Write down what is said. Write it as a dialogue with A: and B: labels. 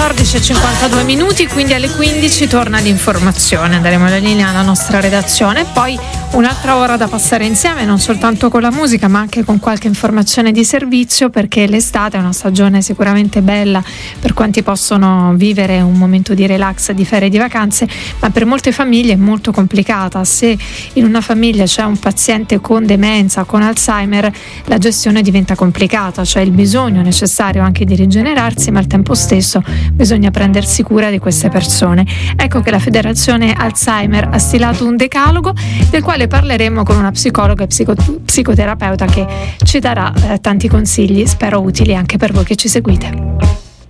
A: 14:52, quindi alle 15 torna l'informazione. Daremo la linea alla nostra redazione, poi un'altra ora da passare insieme, non soltanto con la musica ma anche con qualche informazione di servizio, perché l'estate è una stagione sicuramente bella per quanti possono vivere un momento di relax, di ferie, di vacanze, ma per molte famiglie è molto complicata. Se in una famiglia c'è un paziente con demenza, con Alzheimer, la gestione diventa complicata, c'è il bisogno necessario anche di rigenerarsi, ma al tempo stesso bisogna prendersi cura di queste persone. Ecco che la Federazione Alzheimer ha stilato un decalogo del quale parleremo con una psicologa e psicoterapeuta che ci darà tanti consigli, spero utili anche per voi che ci seguite.